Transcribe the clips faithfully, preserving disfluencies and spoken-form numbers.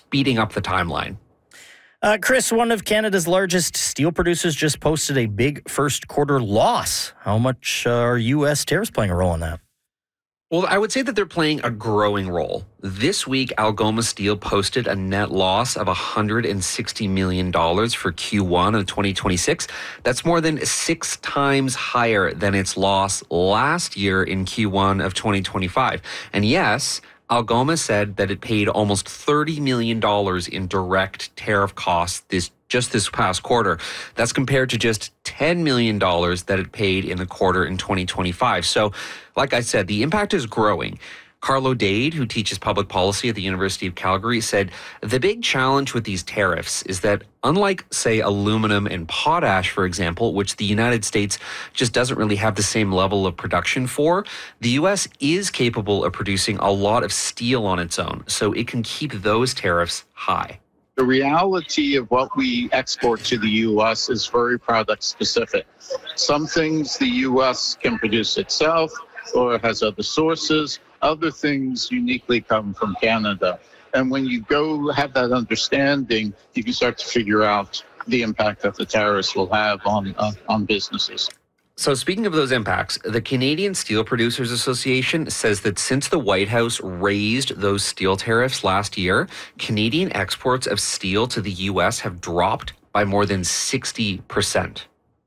speeding up the timeline. Uh, Chris, one of Canada's largest steel producers just posted a big first quarter loss. How much uh, are U S tariffs playing a role in that? Well, I would say that they're playing a growing role. This week, Algoma Steel posted a net loss of one hundred sixty million dollars for Q one of twenty twenty-six. That's more than six times higher than its loss last year in Q one of twenty twenty-five. And yes, Algoma said that it paid almost thirty million dollars in direct tariff costs this just this past quarter. That's compared to just ten million dollars that it paid in the quarter in twenty twenty-five. So, like I said, the impact is growing. Carlo Dade, who teaches public policy at the University of Calgary, said the big challenge with these tariffs is that unlike, say, aluminum and potash, for example, which the United States just doesn't really have the same level of production for, the U S is capable of producing a lot of steel on its own, so it can keep those tariffs high. The reality of what we export to the U S is very product specific. Some things the U S can produce itself or has other sources. Other things uniquely come from Canada. And when you go have that understanding, you can start to figure out the impact that the tariffs will have on uh, on businesses. So speaking of those impacts, the Canadian Steel Producers Association says that since the White House raised those steel tariffs last year, Canadian exports of steel to the U S have dropped by more than sixty percent.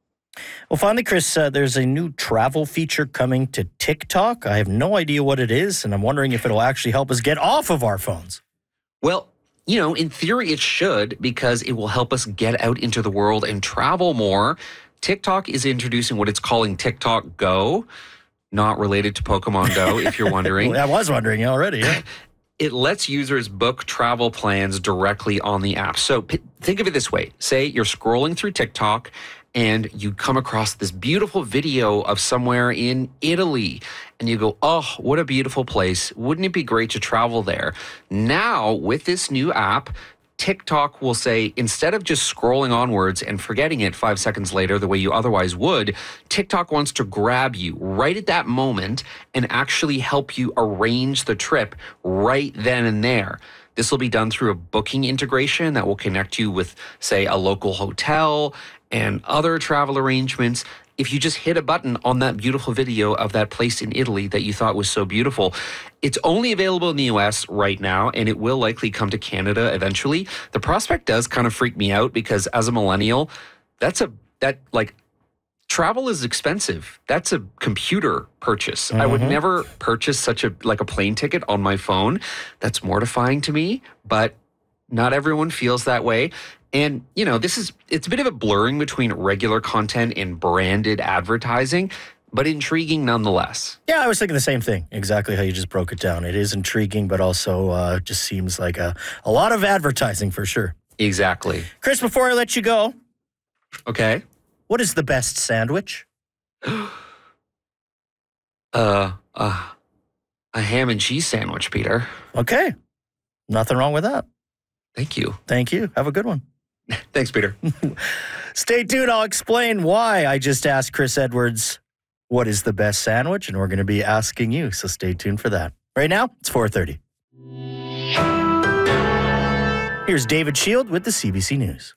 Well, finally, Chris, uh, there's a new travel feature coming to TikTok. I have no idea what it is, and I'm wondering if it'll actually help us get off of our phones. Well, you know, in theory it should, because it will help us get out into the world and travel more. TikTok is introducing what it's calling TikTok Go, not related to Pokemon Go, if you're wondering. Well, I was wondering already, yeah. It lets users book travel plans directly on the app. So p- think of it this way. Say you're scrolling through TikTok and you come across this beautiful video of somewhere in Italy and you go, oh, what a beautiful place. Wouldn't it be great to travel there? Now, with this new app, TikTok will say, instead of just scrolling onwards and forgetting it five seconds later the way you otherwise would, TikTok wants to grab you right at that moment and actually help you arrange the trip right then and there. This will be done through a booking integration that will connect you with, say, a local hotel and other travel arrangements. If you just hit a button on that beautiful video of that place in Italy that you thought was so beautiful. It's only available in the U S right now, and it will likely come to Canada eventually. The prospect does kind of freak me out because as a millennial, that's a, that like, travel is expensive. That's a computer purchase. Mm-hmm. I would never purchase such a, like a plane ticket on my phone. That's mortifying to me, but not everyone feels that way. And, you know, this is, it's a bit of a blurring between regular content and branded advertising, but intriguing nonetheless. Yeah, I was thinking the same thing. Exactly how you just broke it down. It is intriguing, but also uh, just seems like a, a lot of advertising for sure. Exactly. Chris, before I let you go. Okay. What is the best sandwich? uh, uh, a ham and cheese sandwich, Peter. Okay. Nothing wrong with that. Thank you. Thank you. Have a good one. Thanks, Peter. Stay tuned. I'll explain why I just asked Chris Edwards what is the best sandwich, and we're going to be asking you, so stay tuned for that. Right now, it's four thirty. Here's David Shield with the C B C News.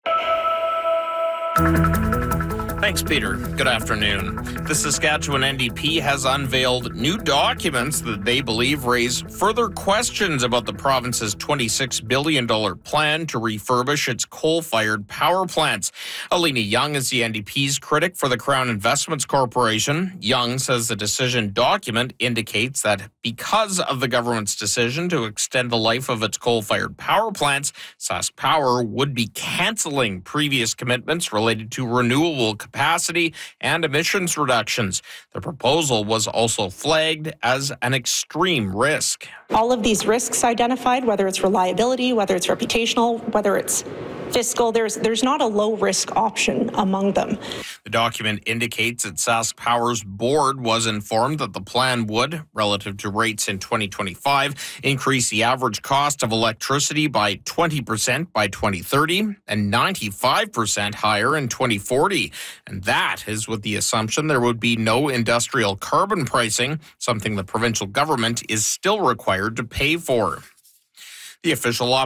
Thanks, Peter. Good afternoon. The Saskatchewan N D P has unveiled new documents that they believe raise further questions about the province's twenty-six billion dollars plan to refurbish its coal-fired power plants. Alina Young is the N D P's critic for the Crown Investments Corporation. Young says the decision document indicates that because of the government's decision to extend the life of its coal-fired power plants, Sask Power would be canceling previous commitments related to renewable capacity capacity and emissions reductions. The proposal was also flagged as an extreme risk. All of these risks identified, whether it's reliability, whether it's reputational, whether it's fiscal, there's there's not a low-risk option among them. The document indicates that Sask Power's board was informed that the plan would, relative to rates in twenty twenty-five, increase the average cost of electricity by twenty percent by twenty thirty and ninety-five percent higher in twenty forty. And that is with the assumption there would be no industrial carbon pricing, something the provincial government is still required to pay for. The official